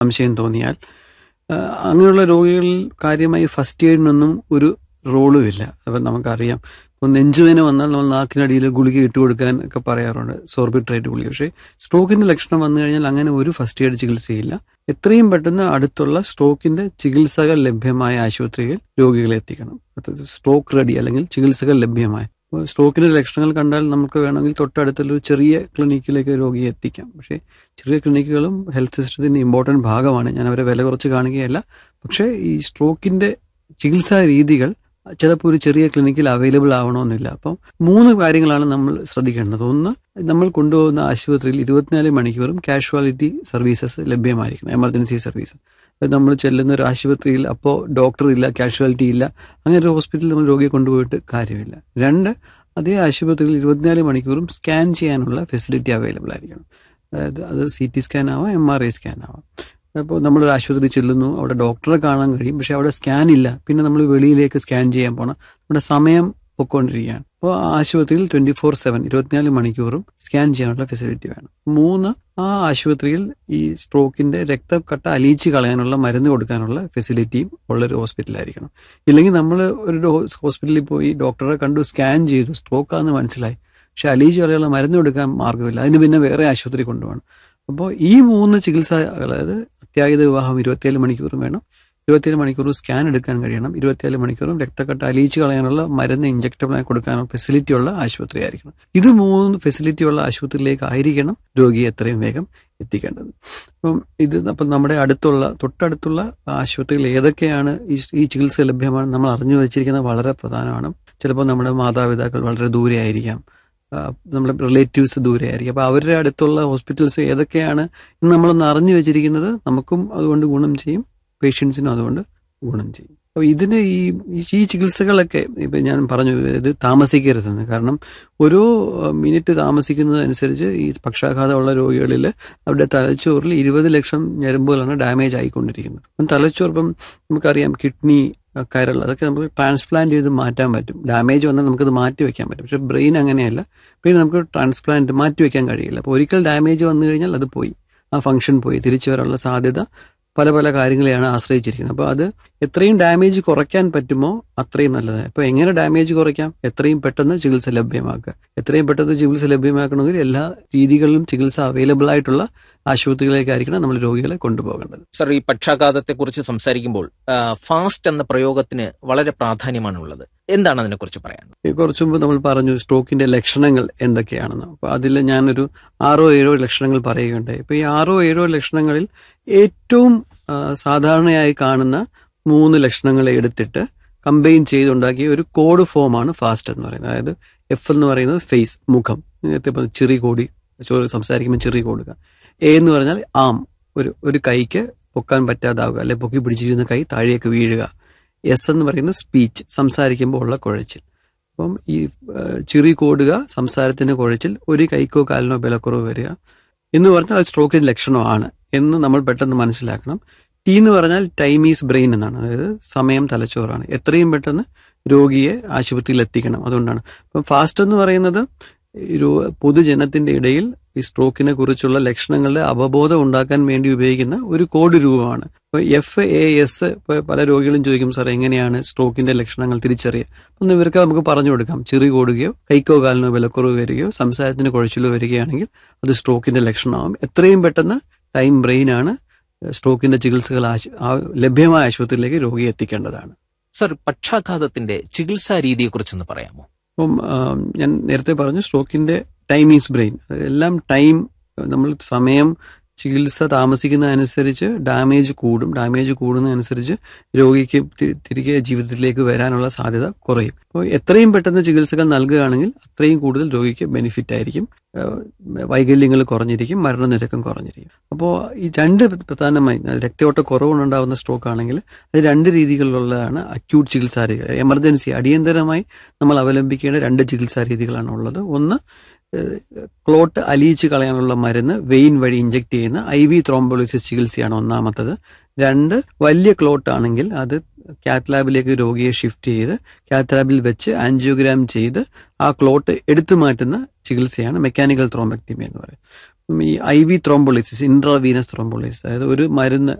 സംശയം തോന്നിയാൽ. അങ്ങനെയുള്ള രോഗികളിൽ കാര്യമായി ഫസ്റ്റ് എയ്ഡിനൊന്നും ഒരു റോളുമില്ല. അപ്പം നമുക്കറിയാം, ഇപ്പോൾ നെഞ്ചുവേന വന്നാൽ നമ്മൾ നാക്കിനടിയിൽ ഗുളിക ഇട്ട് കൊടുക്കാൻ ഒക്കെ പറയാറുണ്ട്, സോർബിട്രേറ്റ് ഗുളിക. പക്ഷേ സ്ട്രോക്കിന്റെ ലക്ഷണം വന്നു കഴിഞ്ഞാൽ അങ്ങനെ ഒരു ഫസ്റ്റ് എയ്ഡ് ചികിത്സയില്ല. എത്രയും പെട്ടെന്ന് അടുത്തുള്ള സ്ട്രോക്കിന്റെ ചികിത്സകൾ ലഭ്യമായ ആശുപത്രിയിൽ രോഗികളെ എത്തിക്കണം. സ്ട്രോക്ക് റെഡി അല്ലെങ്കിൽ ചികിത്സകൾ ലഭ്യമായ. സ്ട്രോക്കിന്റെ ലക്ഷണങ്ങൾ കണ്ടാൽ നമുക്ക് വേണമെങ്കിൽ തൊട്ടടുത്തുള്ള ഒരു ചെറിയ ക്ലിനിക്കിലേക്ക് രോഗിയെ എത്തിക്കാം. പക്ഷേ ചെറിയ ക്ലിനിക്കുകളും ഹെൽത്ത് സിസ്റ്റത്തിന്റെ ഇമ്പോർട്ടൻറ്റ് ഭാഗമാണ്. ഞാൻ അവരെ വില കുറച്ച് കാണുകയല്ല. പക്ഷേ ഈ സ്ട്രോക്കിന്റെ ചികിത്സാ രീതികൾ ചിലപ്പോൾ ഒരു ചെറിയ ക്ലിനിക്കിൽ അവൈലബിൾ ആവണമെന്നില്ല. അപ്പം 3 കാര്യങ്ങളാണ് നമ്മൾ ശ്രദ്ധിക്കേണ്ടത്. ഒന്ന്, നമ്മൾ കൊണ്ടുപോകുന്ന ആശുപത്രിയിൽ 24 മണിക്കൂറും കാഷ്വാലിറ്റി സർവീസസ് ലഭ്യമായിരിക്കണം, എമർജൻസി സർവീസ്. നമ്മൾ ചെല്ലുന്ന ഒരു ആശുപത്രിയിൽ അപ്പോൾ ഡോക്ടർ ഇല്ല, കാഷ്വാലിറ്റി ഇല്ല, അങ്ങനെ ഒരു ഹോസ്പിറ്റലിൽ നമ്മൾ രോഗിയെ കൊണ്ടുപോയിട്ട് കാര്യമില്ല. 2, അതേ ആശുപത്രിയിൽ 24 മണിക്കൂറും സ്കാൻ ചെയ്യാനുള്ള ഫെസിലിറ്റി അവൈലബിൾ ആയിരിക്കണം. അതായത് അത് CT സ്കാൻ ആവാം, MRI സ്കാൻ ആവാം. അപ്പോൾ നമ്മളൊരു ആശുപത്രി ചെല്ലുന്നു, അവിടെ ഡോക്ടറെ കാണാൻ കഴിയും, പക്ഷെ അവിടെ സ്കാൻ ഇല്ല. പിന്നെ നമ്മൾ വെളിയിലേക്ക് സ്കാൻ ചെയ്യാൻ പോകണം, നമ്മുടെ സമയം പൊയ്ക്കൊണ്ടിരിക്കുകയാണ്. അപ്പോൾ ആശുപത്രിയിൽ 24/7 24 മണിക്കൂറും സ്കാൻ ചെയ്യാനുള്ള ഫെസിലിറ്റി വേണം. 3, ആ ആശുപത്രിയിൽ ഈ സ്ട്രോക്കിന്റെ രക്തക്കട്ട അലിയിച്ച് കളയാനുള്ള മരുന്ന് കൊടുക്കാനുള്ള ഫെസിലിറ്റിയും ഉള്ളൊരു ഹോസ്പിറ്റലായിരിക്കണം. ഇല്ലെങ്കിൽ നമ്മൾ ഒരു ഹോസ്പിറ്റലിൽ പോയി ഡോക്ടറെ കണ്ടു, സ്കാൻ ചെയ്തു, സ്ട്രോക്കാന്ന് മനസ്സിലായി, പക്ഷെ അലിയിച്ച് കളയാനുള്ള മരുന്ന് കൊടുക്കാൻ മാർഗ്ഗമില്ല, അതിന് പിന്നെ വേറെ ആശുപത്രി കൊണ്ടുപോകണം. അപ്പോൾ ഈ 3 ചികിത്സ, അതായത് അത്യാഹിത വിവാഹം 27 മണിക്കൂറും വേണം, 27 മണിക്കൂറും സ്കാൻ എടുക്കാൻ കഴിയണം, 27 മണിക്കൂറും രക്തക്കട്ട അലിയിച്ച് കളയാനുള്ള മരുന്ന് ഇഞ്ചക്റ്റബിളായി കൊടുക്കാനുള്ള ഫെസിലിറ്റി ഉള്ള ആശുപത്രി ആയിരിക്കണം. ഇത് 3 ഫെസിലിറ്റി ഉള്ള ആശുപത്രിയിലേക്ക് ആയിരിക്കണം രോഗിയെ എത്രയും വേഗം എത്തിക്കേണ്ടത്. അപ്പം നമ്മുടെ തൊട്ടടുത്തുള്ള ആശുപത്രികൾ ഏതൊക്കെയാണ് ഈ ചികിത്സ ലഭ്യമാണ് നമ്മൾ അറിഞ്ഞു വെച്ചിരിക്കുന്നത് വളരെ പ്രധാനമാണ്. ചിലപ്പോൾ നമ്മുടെ മാതാപിതാക്കൾ വളരെ ദൂരെ ആയിരിക്കാം, നമ്മുടെ റിലേറ്റീവ്സ് ദൂരെ ആയിരിക്കും. അപ്പോൾ അവരുടെ അടുത്തുള്ള ഹോസ്പിറ്റൽസ് ഏതൊക്കെയാണ് എന്ന് നമ്മളൊന്ന് അറിഞ്ഞു വെച്ചിരിക്കുന്നത് നമുക്കും അതുകൊണ്ട് ഗുണം ചെയ്യും, പേഷ്യൻസിനും അതുകൊണ്ട് ഗുണം ചെയ്യും. അപ്പോൾ ഇതിന് ഈ ചികിത്സകളൊക്കെ ഇപ്പം ഞാൻ പറഞ്ഞു, ഇത് താമസിക്കരുതെന്ന്. കാരണം ഓരോ മിനിറ്റ് താമസിക്കുന്നതനുസരിച്ച് ഈ പക്ഷാഘാതമുള്ള രോഗികളിൽ അവരുടെ തലച്ചോറിൽ 20 ലക്ഷം ഞരമ്പുകളാണ് ഡാമേജ് ആയിക്കൊണ്ടിരിക്കുന്നത്. അപ്പം തലച്ചോറിപ്പം നമുക്കറിയാം, കിഡ്നി, കരൾ, അതൊക്കെ നമുക്ക് ട്രാൻസ്പ്ലാന്റ് ചെയ്ത് മാറ്റാൻ പറ്റും. ഡാമേജ് വന്നാൽ നമുക്കത് മാറ്റി വെക്കാൻ പറ്റും. പക്ഷേ ബ്രെയിൻ അങ്ങനെയല്ല. ബ്രെയിൻ നമുക്ക് ട്രാൻസ്പ്ലാന്റ് മാറ്റി വെക്കാൻ കഴിയില്ല. അപ്പോൾ ഒരിക്കൽ ഡാമേജ് വന്നു കഴിഞ്ഞാൽ അത് പോയി, ആ ഫംഗ്ഷൻ പോയി. തിരിച്ചു വരാനുള്ള സാധ്യത പല കാര്യങ്ങളെയാണ് ആശ്രയിച്ചിരിക്കുന്നത്. അപ്പോൾ അത് എത്രയും ഡാമേജ് കുറയ്ക്കാൻ പറ്റുമോ അത്രയും നല്ലതാണ്. അപ്പോൾ എങ്ങനെ ഡാമേജ് കുറയ്ക്കാം? എത്രയും പെട്ടെന്ന് ചികിത്സ ലഭ്യമാക്കുക. എത്രയും പെട്ടെന്ന് ചികിത്സ ലഭ്യമാക്കണമെങ്കിൽ എല്ലാ രീതികളിലും ചികിത്സ അവൈലബിൾ ആയിട്ടുള്ള ആശുപത്രികളിലേക്കായിരിക്കണം നമ്മൾ രോഗികളെ കൊണ്ടുപോകേണ്ടത്. സർ, ഈ പക്ഷാഘാതത്തെക്കുറിച്ച് സംസാരിക്കുമ്പോൾ ഫാസ്റ്റ് എന്ന പ്രയോഗത്തിന് വളരെ പ്രാധാന്യമാണുള്ളത്. എന്താണ് അതിനെക്കുറിച്ച് പറയാൻ? കുറച്ചു മുമ്പ് നമ്മൾ പറഞ്ഞു സ്ട്രോക്കിന്റെ ലക്ഷണങ്ങൾ എന്തൊക്കെയാണെന്ന്. അപ്പോൾ അതിൽ ഞാനൊരു 6-7 ലക്ഷണങ്ങൾ പറയുകയുണ്ടായി. ഇപ്പോൾ ഈ 6-7 ലക്ഷണങ്ങളിൽ ഏറ്റവും സാധാരണയായി കാണുന്ന 3 ലക്ഷണങ്ങളെ എടുത്തിട്ട് കമ്പൈൻ ചെയ്തുണ്ടാക്കിയ ഒരു കോഡ് ഫോമാണ് ഫാസ്റ്റ് എന്ന് പറയുന്നത്. അതായത് F എന്ന് പറയുന്നത് ഫേസ്, മുഖം, ചിറി കോടി, സംസാരിക്കുമ്പോൾ ചിറി കൊടുക്കുക. A എന്ന് പറഞ്ഞാൽ ആം, ഒരു കൈക്ക് പൊക്കാൻ പറ്റാതാവുക, അല്ലെ പൊക്കി പിടിച്ചിരുന്ന കൈ താഴേക്ക് വീഴുക. S എന്ന് പറയുന്നത് സ്പീച്ച്, സംസാരിക്കുമ്പോൾ ഉള്ള കുഴച്ചിൽ. അപ്പം ഈ ചിറി കോടുക, സംസാരത്തിന് കുഴച്ചിൽ, ഒരു കൈക്കോ കാലിനോ ബലക്കുറവ് വരിക എന്ന് പറഞ്ഞാൽ അത് സ്ട്രോക്കിന്റെ ലക്ഷണമാണ് എന്ന് നമ്മൾ പെട്ടെന്ന് മനസ്സിലാക്കണം. T എന്ന് പറഞ്ഞാൽ ടൈം ഈസ് ബ്രെയിൻ എന്നാണ്. അതായത് സമയം തലച്ചോറാണ്. എത്രയും പെട്ടെന്ന് രോഗിയെ ആശുപത്രിയിൽ എത്തിക്കണം. അതുകൊണ്ടാണ് ഇപ്പം ഫാസ്റ്റ് എന്ന് പറയുന്നത് പൊതുജനത്തിന്റെ ഇടയിൽ ഈ സ്ട്രോക്കിനെ കുറിച്ചുള്ള ലക്ഷണങ്ങളുടെ അവബോധം ഉണ്ടാക്കാൻ വേണ്ടി ഉപയോഗിക്കുന്ന ഒരു കോഡ് രൂപമാണ്. ഇപ്പോൾ FAS പല രോഗികളും ചോദിക്കും, സാർ എങ്ങനെയാണ് സ്ട്രോക്കിന്റെ ലക്ഷണങ്ങൾ തിരിച്ചറിയുക? ഒന്ന് ഇവർക്ക് നമുക്ക് പറഞ്ഞു കൊടുക്കാം. ചിറി കൂടുകയോ കൈക്കോ കാലിനോ വിലക്കുറവ് വരികയോ സംസാരത്തിന് കുഴച്ചിലോ വരികയാണെങ്കിൽ അത് സ്ട്രോക്കിന്റെ ലക്ഷണമാകും. എത്രയും പെട്ടെന്ന് ടൈം ബ്രെയിനാണ് സ്ട്രോക്കിന്റെ ചികിത്സകൾ ലഭ്യമായ ആശുപത്രിയിലേക്ക് രോഗിയെ എത്തിക്കേണ്ടതാണ്. സർ, പക്ഷാഘാതത്തിന്റെ ചികിത്സാ രീതിയെക്കുറിച്ചൊന്ന് പറയാമോ? അപ്പം ഞാൻ നേരത്തെ പറഞ്ഞു സ്ട്രോക്കിന്റെ ടൈം ഈസ് ബ്രെയിൻ. എല്ലാം ടൈം, നമ്മൾ സമയം, ചികിത്സ താമസിക്കുന്നതനുസരിച്ച് ഡാമേജ് കൂടും. ഡാമേജ് കൂടുന്നതനുസരിച്ച് രോഗിക്ക് തിരികെ ജീവിതത്തിലേക്ക് വരാനുള്ള സാധ്യത കുറയും. അപ്പോൾ എത്രയും പെട്ടെന്ന് ചികിത്സകൾ നൽകുകയാണെങ്കിൽ അത്രയും കൂടുതൽ രോഗിക്ക് ബെനിഫിറ്റ് ആയിരിക്കും. വൈകല്യങ്ങൾ കുറഞ്ഞിരിക്കും, മരണനിരക്കും കുറഞ്ഞിരിക്കും. അപ്പോൾ ഈ 2 പ്രധാനമായി രക്തയോട്ട കുറവുണ്ടാകുന്ന സ്ട്രോക്ക് ആണെങ്കിൽ അത് 2 രീതികളിലുള്ളതാണ് അക്യൂട്ട് ചികിത്സാ രീതികൾ. എമർജൻസി, അടിയന്തരമായി നമ്മൾ അവലംബിക്കേണ്ട 2 ചികിത്സാ രീതികളാണ് ഉള്ളത്. ഒന്ന്, ക്ലോട്ട് അലിയിച്ച് കളയാനുള്ള മരുന്ന് വെയിൻ വഴി ഇഞ്ചക്ട് ചെയ്യുന്ന IV ത്രോംബോളിസിസ് ചികിത്സയാണ് ഒന്നാമത്തത്. 2, വലിയ ക്ലോട്ട് ആണെങ്കിൽ അത് കാത്ത് ലാബിലേക്ക് രോഗിയെ ഷിഫ്റ്റ് ചെയ്ത് കാത്ത് ലാബിൽ വെച്ച് ആൻജിയോഗ്രാം ചെയ്ത് ആ ക്ലോട്ട് എടുത്തു മാറ്റുന്ന ചികിത്സയാണ് മെക്കാനിക്കൽ ത്രോംബെക്ടമി എന്ന് പറയുന്നത്. ഈ IV ത്രോംബോളിസിസ്, ഇൻട്രാവീനസ് ത്രോംബോളിസിസ്, അതായത് ഒരു മരുന്ന്